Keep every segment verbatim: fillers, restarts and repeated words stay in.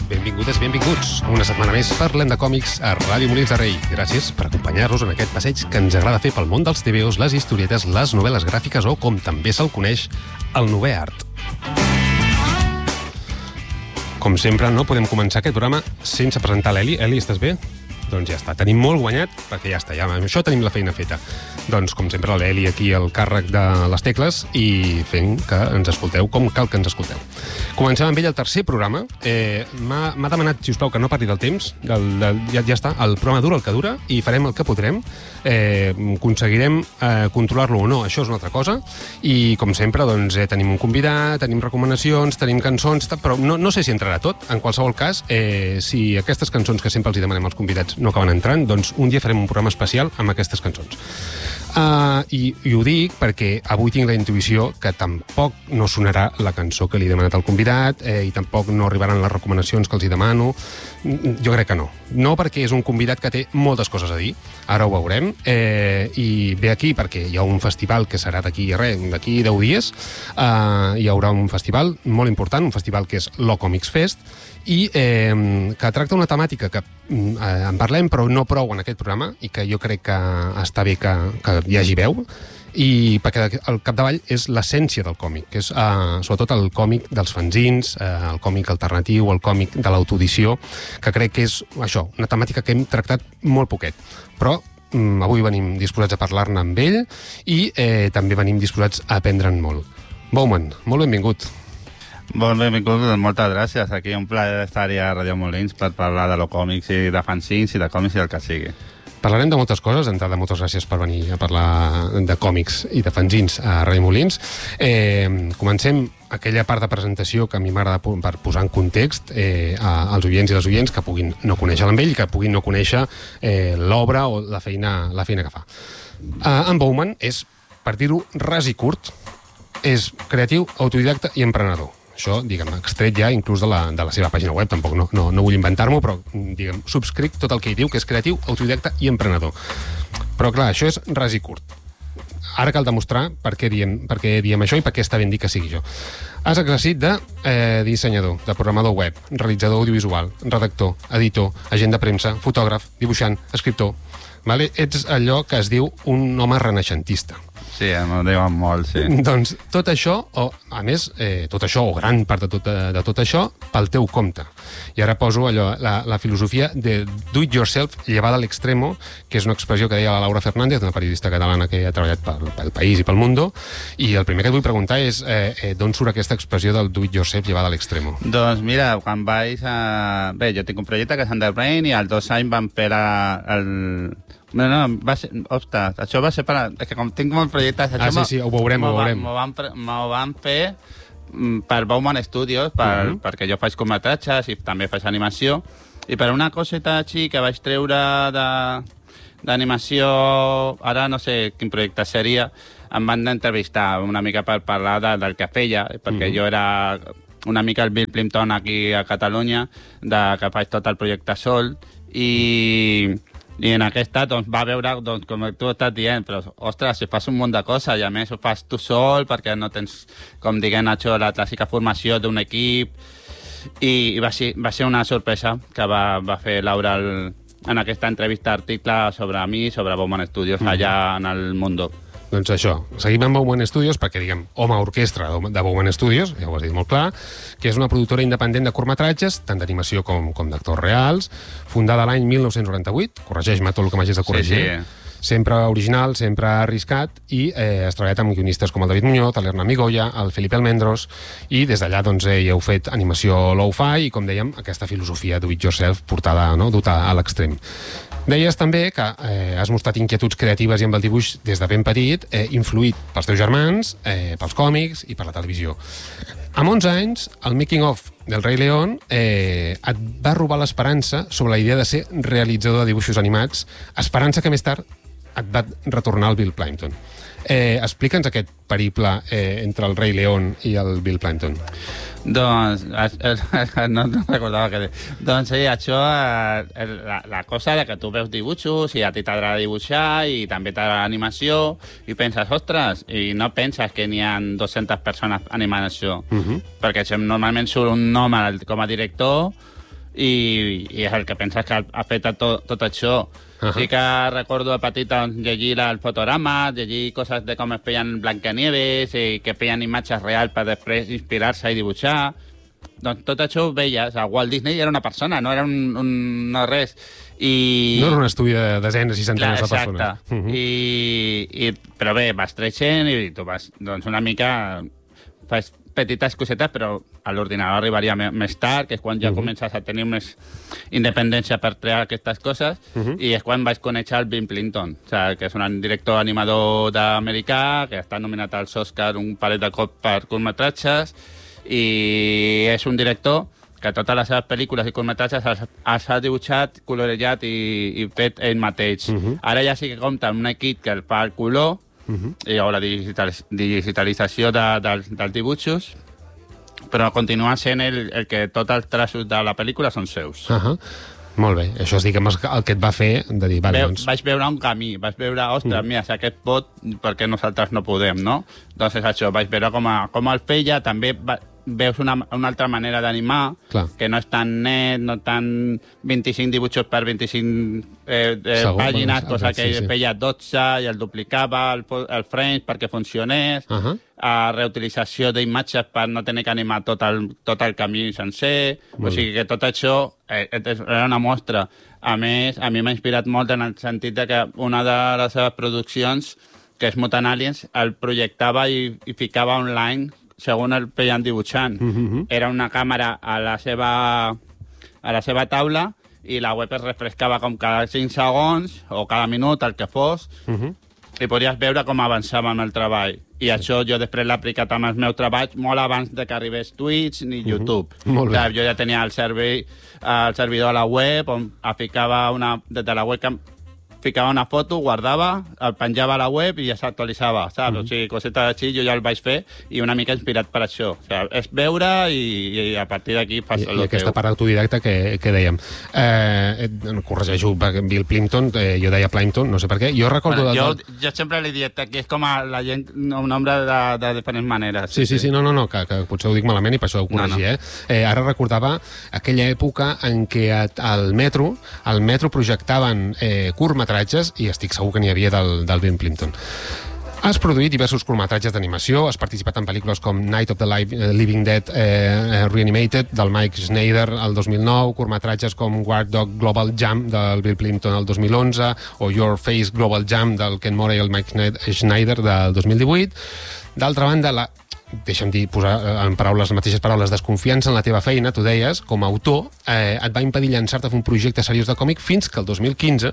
benvingudes, benvinguts. Una setmana més parlem de còmics a Ràdio Molins de Rei. Gràcies per acompanyar-nos en aquest passeig que ens agrada fer pel món dels tebeos, les historietes, les novel·les gràfiques o, com també se'l coneix, el novè art. Com sempre, no podem començar aquest programa sense presentar l'Eli. Eli, estàs bé? Doncs ja està. Tenim molt guanyat, perquè ja està, ja amb això tenim la feina feta. Doncs, com sempre, l'Eli aquí al càrrec de les tecles i fent que ens escolteu com cal que ens escolteu. Comencem amb ell el tercer programa. Eh, M'ha demanat, si us plau, que no parli del temps. Del, del, ja, ja està, el programa dura el que dura i farem el que podrem. Eh, aconseguirem eh, controlar-lo o no, això és una altra cosa. I, com sempre, doncs, eh, tenim un convidat, tenim recomanacions, tenim cançons, però no, no sé si entrarà tot. En qualsevol cas, eh, si aquestes cançons que sempre els hi demanem als convidats no acaben entrant, doncs un dia farem un programa especial amb aquestes cançons. Uh, i, I ho dic perquè avui tinc la intuïció que tampoc no sonarà la cançó que li he demanat al convidat eh, i tampoc no arribaran les recomanacions que els hi demano. Jo crec que no. No perquè és un convidat que té moltes coses a dir, ara ho veurem, eh, i ve aquí perquè hi ha un festival que serà d'aquí res, d'aquí deu dies, uh, hi haurà un festival molt important, un festival que és l'O-Comics Fest, i eh, que tracta una temàtica que eh, en parlem però no prou en aquest programa i que jo crec que està bé que, que hi hagi veu, i perquè al capdavall és l'essència del còmic, que és eh, sobretot el còmic dels fanzins, eh, el còmic alternatiu, el còmic de l'autoedició, que crec que és això, una temàtica que hem tractat molt poquet, però mm, avui venim disposats a parlar-ne amb ell i eh, també venim disposats a aprendre'n molt. Bowman, molt benvingut. Bon, benvingut, moltes gràcies. Aquí un plaer estar-hi a Ràdio Molins per parlar de lo còmics i de fanzins i de còmics i del que sigui. Parlarem de moltes coses. D'entrada, moltes gràcies per venir a parlar de còmics i de fanzins a Ràdio Molins. Eh, comencem aquella part de presentació que a mi m'agrada per posar en context eh, als oients i les oients que puguin no conèixer l'amb ell, que puguin no conèixer eh, l'obra o la feina, la feina que fa. Eh, en Bowman és, per dir-ho ras i curt, és creatiu, autodidacta i emprenedor. Això, diguem, extret ja inclús de la, de la seva pàgina web, tampoc no, no, no vull inventar-m'ho, però, diguem, subscric tot el que hi diu, que és creatiu, autodidacta i emprenedor. Però, clar, això és ras i curt. Ara cal demostrar per què diem, per què diem això i per què està ben dir que sigui jo. Has exercit de eh, dissenyador, de programador web, realitzador audiovisual, redactor, editor, agent de premsa, fotògraf, dibuixant, escriptor. Vale? Ets allò que es diu un home renaixentista. Sí, m'ho diuen molt, sí. Doncs tot això, o a més, eh, tot això, o gran part de tot, de tot això, pel teu compte. I ara poso allò, la, la filosofia de do it yourself llevada a l'extremo, que és una expressió que deia la Laura Fernández, una periodista catalana que ha treballat pel, pel País i pel Mundo, i el primer que et vull preguntar és eh, eh, d'on surt aquesta expressió del do it yourself llevada a l'extremo? Doncs mira, quan vaig a... Bé, jo tinc un projecte que és Underbrain i als dos anys van fer el... No, no, va ser... Ostres, això va ser per... És que com tinc molts projectes... Ah, sí, sí, ho veurem, ho veurem. M'ho van, van, van fer per Bowman Studios, per, uh -huh. perquè jo faig curtmetratges i també faig animació, i per una coseta així que vaig treure d'animació, ara no sé quin projecte seria, em van entrevistar una mica per parlar de, del que feia, perquè uh -huh. jo era una mica el Bill Plimpton aquí a Catalunya, de, que faig tot el projecte sol, i... I en aquesta doncs, va veure, doncs, com tu estàs dient, però, ostres, si fas un munt de coses i a més ho fas tu sol perquè no tens, com diguem, això, la clàssica formació d'un equip, i, i va, ser, va ser una sorpresa que va, va fer Laura el, en aquesta entrevista article sobre mi, sobre Bowman Studios, mm. allà en el Mundo. Doncs això, seguim amb Bowman Studios perquè, diguem, home orquestra de Bowman Studios, ja ho has dit molt clar, que és una productora independent de curtmetratges, tant d'animació com, com d'actors reals, fundada l'any mil nou-cents noranta-vuit, corregeix-me tot el que m'hagis de corregir, sí, sí. Sempre original, sempre arriscat, i eh, has treballat amb guionistes com el David Muñoz, l'Erna Migoya, el Felipe Almendros, i des d'allà doncs, eh, hi heu fet animació low-fi i, com dèiem, aquesta filosofia do it yourself portada, no?, duta a l'extrem. Deies també que eh, has mostrat inquietuds creatives i amb el dibuix des de ben petit, eh, influït pels teus germans, eh, pels còmics i per la televisió. Amb onze anys, el making of del Rei León eh, et va robar l'esperança sobre la idea de ser realitzador de dibuixos animats, esperança que més tard et va retornar al Bill Plimpton. Eh, Explica'ns aquest periple eh, entre el Rei León i el Bill Plimpton. Doncs, no, no recordava que... Doncs sí, això, la, la cosa de que tu veus dibuixos i a ti t'agrada dibuixar i també t'agrada l'animació i penses, ostres, i no penses que n'hi ha dues-centes persones animant això. Uh-huh. Perquè normalment surt un home com a director i, i és el que penses que ha fet tot, tot això. Uh -huh. Sí que recordo de petita llegir el fotograma, llegir coses de com es feien Blancanieves i que feien imatges reals per després inspirar-se i dibuixar. Doncs tot això ho veies. Walt Disney era una persona, no era un, un no res. I... No era un estudi de desenes i centenars Clar, de persones. Exacte. Uh -huh. I, i, però bé, vas creixent i tu vas, doncs una mica... Fas petites cosetes, però a l'ordinador arribaria més tard, que és quan ja uh -huh. comences a tenir més independència per crear aquestes coses, uh -huh. i és quan vaig conèixer el Bill Plympton, o sigui, que és un director animador d'americà, que està nominat als Oscar un parell de cops per curtmetratges, i és un director que totes les seves pel·lícules i curtmetratges els ha dibuixat, colorejat i, i fet ell mateix. Uh -huh. Ara ja sí que compta amb un equip que el fa el color, Uh -huh. i la digital, digitalització de, de, dels dibuixos, però continua sent el, el que tots els traços de la pel·lícula són seus. Uh -huh. Molt bé, això és diguem, el que et va fer de dir, vale, Veu, doncs... Vaig veure un camí, vaig veure, ostres, mm. mira, si aquest pot, per què nosaltres no podem, no? Doncs és això, vaig veure com, a, com el feia, també va, veus una, una altra manera d'animar, que no és tan net, no tan vint-i-cinc dibuixos per vint-i-cinc eh, eh, Segur, pàgines, bueno, cosa que sí, sí. feia dotze i el duplicava, el, el frames perquè funcionés, uh -huh. a reutilització d'imatges per no tenir que animar tot el, tot el camí sencer, molt o sigui que tot això eh, era una mostra. A més, a mi m'ha inspirat molt en el sentit de que una de les seves produccions, que és Mutant Aliens, el projectava i, i ficava online segons el feien dibuixant. Uh-huh. Era una càmera a la seva, a la seva taula i la web es refrescava com cada cinc segons o cada minut, el que fos, uh-huh. i podies veure com avançava amb el treball. I sí. això jo després l'he aplicat amb els meus treballs molt abans de que arribés Twitch ni YouTube. Uh-huh. Molt bé. Jo ja tenia el, servei, el servidor a la web on ficava una, des de la webcam ficava una foto, guardava, el penjava a la web i ja s'actualitzava, saps? Mm -hmm. O sigui, cosetes així jo ja el vaig fer i una mica inspirat per això. O sigui, és veure i, i a partir d'aquí fas el teu. I aquesta part autodidacta que, que dèiem. Eh, corregeixo, Bill Plympton, eh, jo deia Plympton, no sé per què. Jo recordo... Bueno, jo, del... jo sempre li he dit que és com a la gent, un nombre de, de diferents maneres. Sí, sí, sí, no, no, no que, que potser ho dic malament i per això ho corregia, no, no. eh? eh? Ara recordava aquella època en què al metro, al metro projectaven eh, curtmetratges i estic segur que n'hi havia del, del Bill Plympton. Has produït diversos curtmetratges d'animació, has participat en pel·lícules com Night of the Living Dead eh, Reanimated, del Mike Schneider, el dos mil nou, curtmetratges com War Dog Global Jam, del Bill Plympton, el dos mil onze, o Your Face Global Jam, del Ken Mora i el Mike Schneider, del dos mil divuit. D'altra banda, la deixa'm dir, posar en paraules, les mateixes paraules, desconfiança en la teva feina, tu deies, com a autor, eh, et va impedir llançar-te a fer un projecte seriós de còmic fins que el dos mil quinze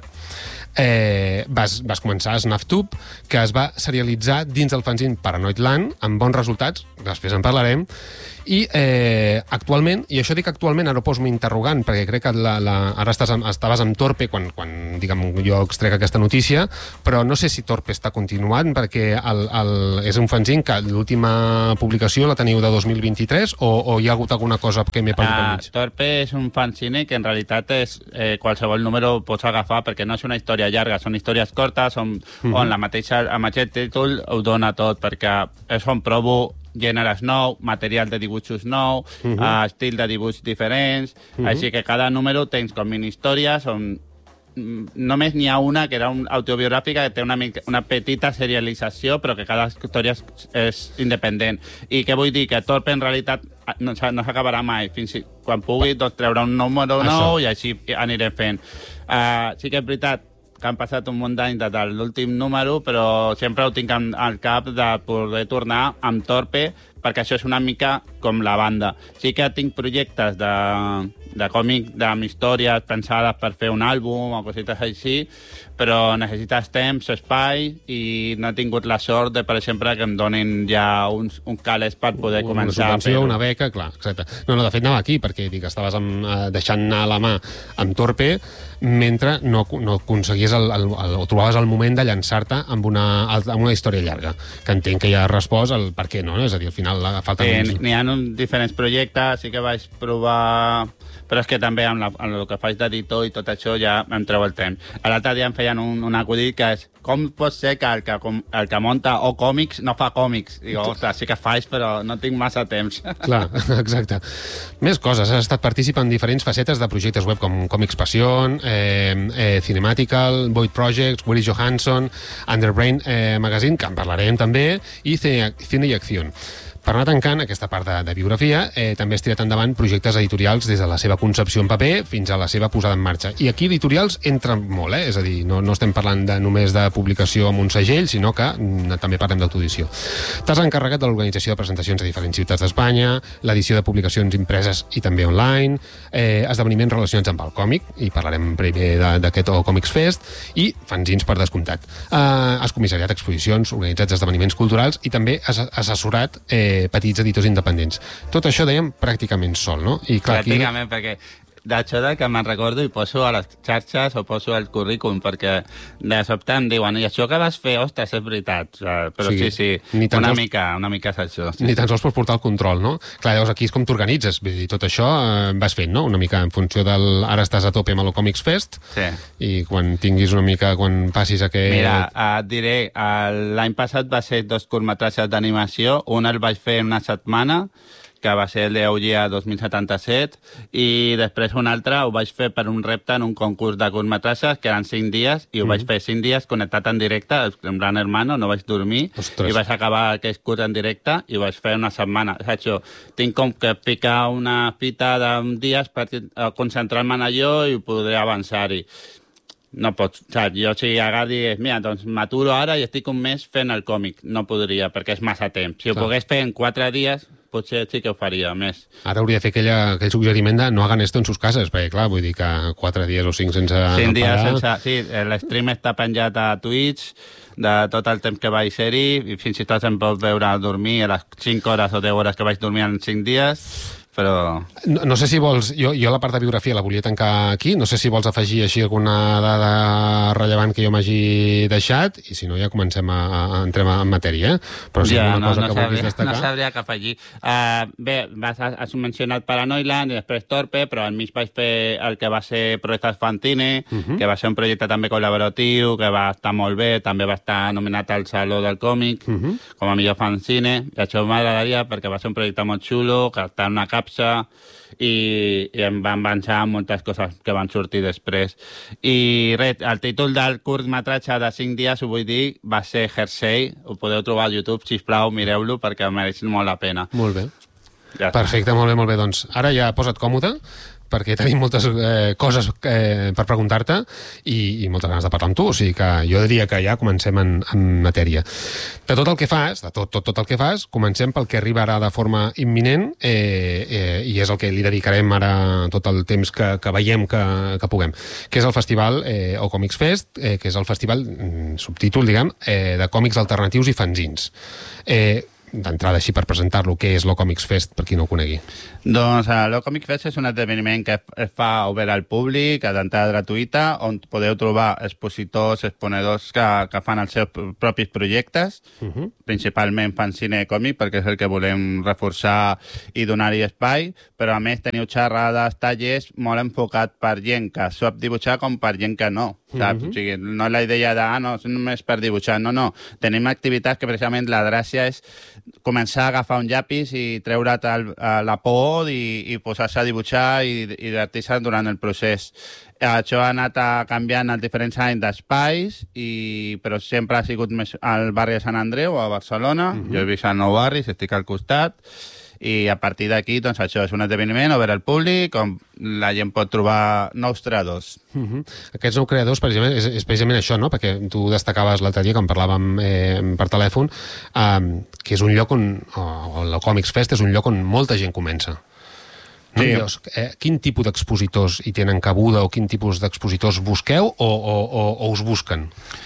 eh, vas, vas començar a SnuffTube, que es va serialitzar dins del fanzine Paranoid Land, amb bons resultats, després en parlarem, i eh, actualment, i això dic actualment, ara ho poso interrogant, perquè crec que la, la, ara estàs, estaves amb Torpe quan, quan diguem, jo extrec aquesta notícia, però no sé si Torpe està continuant, perquè el, el, és un fanzine que l'última publicació la teniu de dos mil vint-i-tres, o, o hi ha hagut alguna cosa que m'he perdut al mig? Uh, Torpe és un fanzine que en realitat és eh, qualsevol número pots agafar, perquè no és una història llarga, són històries cortes on, uh-huh. on la mateixa, el mateix títol ho dona tot, perquè és on provo gèneres nou, material de dibuixos nou, uh-huh. uh, estil de dibuix diferents, uh-huh. així que cada número tens com mini-històries on només n'hi ha una que era una autobiogràfica que té una, una petita serialització però que cada història és, és independent. I què vull dir? Que Torpe en realitat no, no s'acabarà mai. Fins i, quan pugui doncs, treure un número nou i així anirem fent. Uh, sí que és veritat que han passat un munt d'anys des de l'últim número, però sempre ho tinc al cap de poder tornar amb Torpe, perquè això és una mica com la banda. Sí que tinc projectes de, de còmic, amb històries pensades per fer un àlbum o coses així, però necessites temps, espai, i no he tingut la sort de, per exemple, que em donin ja uns, uns calés per poder una començar subvenció, a fer-ho. Una beca, clar, exacte. No, no, de fet anava aquí, perquè dic, estaves amb, eh, deixant anar la mà amb Torpe, mentre no, no aconseguies el, el, el, o trobaves el moment de llançar-te amb una, amb una història llarga, que entenc que ja has respost el per què, no? És a dir, al final falten Eh, uns... N'hi ha uns diferents projectes, sí que vaig provar... Però és que també amb, la, amb el que faig d'editor i tot això ja em treu el temps. L'altre dia em feien un, un acudit que és com pot ser que el que, el que monta o còmics no fa còmics? Digo, ostres, sí que faig, però no tinc massa temps. Clar, exacte. Més coses. Has estat participant en diferents facetes de projectes web com Comics Passion, eh, eh, Cinematical, Void Projects, Willy Johansson, Underbrain eh, Magazine, que en parlarem també, i Cine i Acción. Per anar tancant aquesta part de, de biografia, eh, també has tirat endavant projectes editorials des de la seva concepció en paper fins a la seva posada en marxa. I aquí editorials entren molt, eh? És a dir, no, no estem parlant de, només de publicació amb un segell, sinó que mm, també parlem d'autoedició. T'has encarregat de l'organització de presentacions a diferents ciutats d'Espanya, l'edició de publicacions impreses i també online, eh, esdeveniments relacionats amb el còmic, i parlarem primer d'aquest O Comics Fest, i fanzins per descomptat. Eh, has comissariat exposicions, organitzats esdeveniments culturals i també has assessorat eh, petits editors independents. Tot això, dèiem, pràcticament sol, no? I clar, pràcticament, aquí... perquè d'això de que me'n recordo i poso a les xarxes o poso el currículum, perquè de sobte em diuen, i això que vas fer, ostres, és veritat. Però sí, sí, sí una, sols... mica, una mica és això. Sí. Ni tan sols pots portar el control, no? Clar, llavors aquí és com t'organitzes, i tot això eh, vas fent, no? Una mica en funció del... Ara estàs a tope amb el Comics Fest, sí. I quan tinguis una mica, quan passis aquest... Mira, et diré, l'any passat va ser dos curtmetratges d'animació, un el vaig fer en una setmana, que va ser el d'Eugia dos mil setanta-set, i després un altre ho vaig fer per un repte en un concurs de curtmetratges, que eren cinc dies, i ho mm. vaig fer cinc dies connectat en directe, en Gran Hermano, no vaig dormir, Ostres. I vaig acabar aquest curs en directe, i ho vaig fer una setmana. Saps? Tinc com que picar una fita d'un dies per concentrar-me en allò i podré avançar-hi. No pots, saps? Jo si ara digués, mira, doncs m'aturo ara i estic un mes fent el còmic. No podria, perquè és massa temps. Si ho Clar. pogués fer en quatre dies, potser sí que ho faria més. Ara hauria de fer aquella, aquell suggeriment de no hagan esto en sus cases, perquè clar, vull dir que quatre dies o cinc sense cinc dies parar... sense... Sí, l'stream està penjat a Twitch de tot el temps que vaig ser-hi, i fins i tot em pot veure dormir a les cinc hores o deu hores que vaig dormir en cinc dies, però... No, no sé si vols... Jo, jo la part de biografia la volia tancar aquí, no sé si vols afegir així alguna dada rellevant que jo m'hagi deixat, i si no ja comencem a, a entrem en matèria, eh? Però si ja, alguna no, cosa no que sabria, vulguis destacar... No sabria què afegir. Uh, bé, vas, has mencionat Paranoiland i després Torpe, però al mig vaig fer el que va ser Proezas Fantine, uh -huh. que va ser un projecte també col·laboratiu, que va estar molt bé, també va estar nominat al Saló del Còmic, uh -huh. com a millor fanzine, i això m'agradaria perquè va ser un projecte molt xulo, que està en una capsa, i, i em van avançar moltes coses que van sortir després. I res, el títol del curtmetratge de cinc dies, ho vull dir, va ser Hersey, ho podeu trobar a YouTube, sisplau, mireu-lo, perquè mereix molt la pena. Molt bé. Ja Perfecte, molt bé, molt bé. Doncs ara ja posa't còmode, perquè tenim moltes eh, coses eh, per preguntar-te i, i moltes ganes de parlar amb tu, o sigui que jo diria que ja comencem en, en matèria. De tot el que fas, de tot, tot, tot el que fas, comencem pel que arribarà de forma imminent, eh, eh, i és el que li dedicarem ara tot el temps que, que veiem que, que puguem, que és el festival eh, O Comics Fest, eh, que és el festival, mm, subtítol, diguem, eh, de còmics alternatius i fanzins. Eh, d'entrada així per presentar-lo, què és l'O Comics Fest, per qui no ho conegui? Doncs uh, l'O Comics Fest és un esdeveniment que es fa obert al públic, d'entrada gratuïta, on podeu trobar expositors, exponedors que, que fan els seus propis projectes, uh -huh. principalment fanzine i còmic, perquè és el que volem reforçar i donar-hi espai, però a més teniu xerrades, tallers, molt enfocat per gent que sap dibuixar com per gent que no. Saps? Uh -huh. O sigui, no és la idea de, ah, no, és només per dibuixar. No, no. Tenim activitats que precisament la gràcia és començar a agafar un llapis i treure't el, la por i, i posar-se a dibuixar i, i divertir-se durant el procés. Això ha anat a canviant els diferents anys d'espais, i, però sempre ha sigut més al barri de Sant Andreu, a Barcelona. Uh -huh. Jo he vist a nou barris, estic al costat. I a partir d'aquí, doncs això és un esdeveniment obert al públic, on la gent pot trobar nous creadors. Uh -huh. Aquests nous creadors, precisament, és, és precisament això, no? Perquè tu destacaves l'altre dia, quan parlàvem eh, per telèfon, eh, que és un lloc on, o el Comics Fest és un lloc on molta gent comença. No? Sí. Llavors, eh, quin tipus d'expositors hi tenen cabuda, o quin tipus d'expositors busqueu, o, o, o, o us busquen?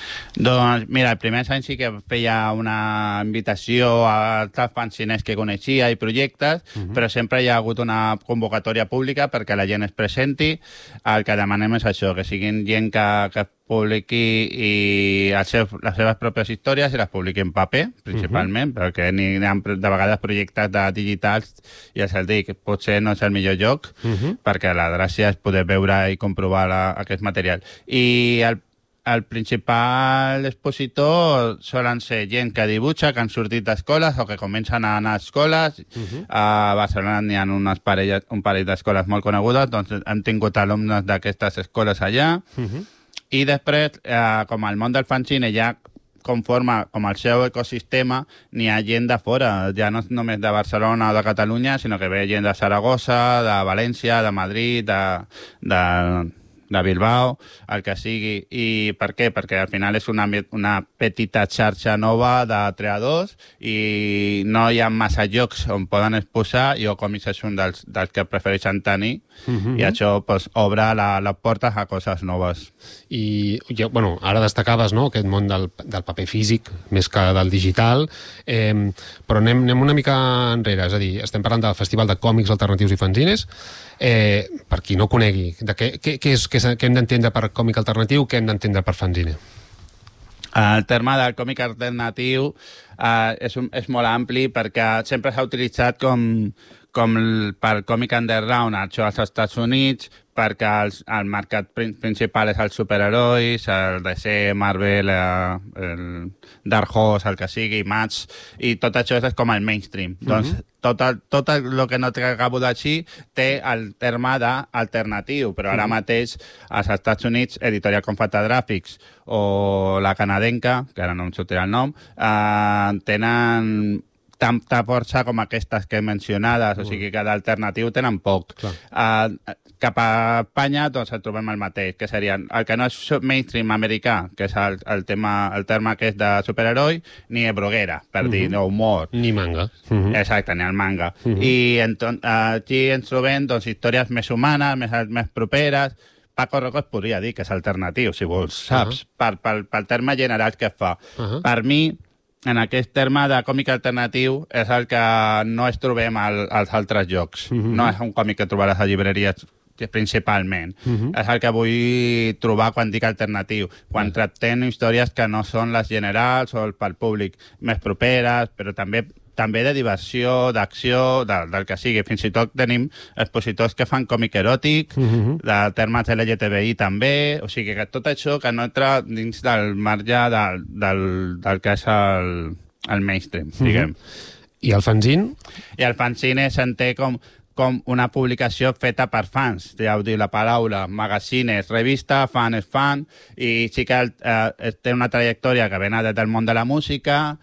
Doncs, mira, el primer any sí que feia una invitació a altres fanzines que coneixia i projectes, uh -huh. però sempre hi ha hagut una convocatòria pública perquè la gent es presenti. El que demanem és això, que siguin gent que, que publiqui i el seu, les seves pròpies històries i les publiqui en paper, principalment, uh -huh. perquè n'hi ha de vegades projectes de digitals i els el dic, potser no és el millor lloc, uh -huh. perquè la gràcia és poder veure i comprovar la, aquest material. I el, el principal expositor solen ser gent que dibuixa, que han sortit d'escoles o que comencen a anar a escoles. Uh -huh. A Barcelona n'hi ha unes parelles, un parell d'escoles molt conegudes, doncs hem tingut alumnes d'aquestes escoles allà. Uh -huh. I després, eh, com el món del fanzine ja conforma com el seu ecosistema, n'hi ha gent de fora, ja no només de Barcelona o de Catalunya, sinó que ve gent de Saragossa, de València, de Madrid, de, de, de Bilbao, el que sigui. I per què? Perquè al final és una, una petita xarxa nova de creadors i no hi ha massa llocs on poden exposar, i o còmics és un dels, dels que prefereixen tenir, uh-huh. i això pues, obre la, les portes a coses noves. I ja, bueno, ara destacaves, no?, aquest món del, del paper físic més que del digital, eh, però anem, anem una mica enrere, és a dir, estem parlant del Festival de Còmics Alternatius i Fanzines. Eh, per qui no conegui, de què, què, què, és, què, què hem d'entendre per còmic alternatiu, què hem d'entendre per fanzine? El terme del còmic alternatiu eh, és, un, és molt ampli perquè sempre s'ha utilitzat com, com el, per còmic underground, això als Estats Units, perquè el, el mercat principal és els superherois, el D C, Marvel, eh, el Dark Horse, el que sigui, Image, i tot això és com el mainstream. Uh-huh. Doncs tot el, tot el que no acabo d'així té el terme d'alternatiu, però ara uh-huh. mateix als Estats Units, Editorial Confatagràfics o la canadenca, que ara no em sortirà el nom, eh, tenen tanta força com aquestes que he mencionades, uh-huh. o sigui que d'alternatiu tenen poc. Uh, cap a Espanya doncs el trobem el mateix, que serien el que no és mainstream americà, que és el, el tema el terme que és de superheroi, ni broguera, per uh-huh. dir, no humor. Ni manga. Uh-huh. Exacte, ni el manga. Uh-huh. I enton, aquí ens trobem doncs, històries més humanes, més, més properes. Paco Roco es podria dir que és alternatiu, si vols, saps? Uh-huh. Per, per, pel terme general que fa. Uh-huh. Per mi, en aquest terme de còmic alternatiu és el que no es trobem al, als altres llocs. Uh-huh. No és un còmic que trobaràs a llibreries principalment. Uh-huh. És el que vull trobar quan dic alternatiu, quan uh-huh. tractem històries que no són les generals o pel públic més properes, però també també de diversió, d'acció, de, del que sigui. Fins i tot tenim expositors que fan còmic eròtic, uh-huh. de termes L G T B I també, o sigui que tot això que no entra dins del marge del, del, del que és el, el mainstream, uh-huh. diguem. I el fanzine? I el fanzine s'entén com com una publicació feta per fans, ja ho diu la paraula, magazine és revista, fan és fan, i sí que eh, té una trajectòria que ven des del món de la música,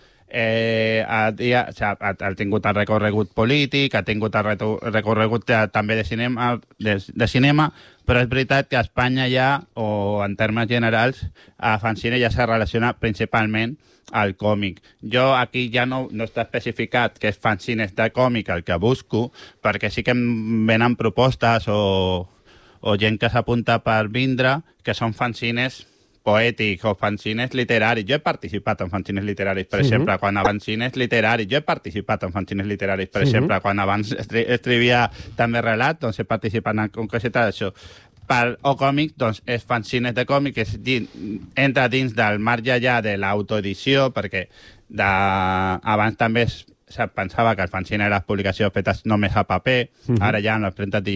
eh, ha, ha, ha tingut el recorregut polític, ha tingut el recorregut de, també de cinema, de, de cinema, però és veritat que a Espanya ja, o en termes generals, a fanzine ja se relaciona principalment al còmic. Jo aquí ja no, no està especificat que és fanzines de còmic el que busco, perquè sí que em venen propostes o, o gent que s'apunta per vindre, que són fanzines poètics o fanzines literaris. Jo he participat en fanzines literaris, per uh-huh. exemple, quan abans fanzines literaris. Jo he participat en fanzines literaris, per uh-huh. exemple, quan abans escrivia també relat, doncs he participat en un coseta d'això. Per o còmic, doncs, és fanzines de còmic, és dins, entra dins del marge ja de l'autoedició, perquè de, abans també es, se pensava que el fanzine era les publicacions fetes només a paper, uh-huh. ara ja en les premtes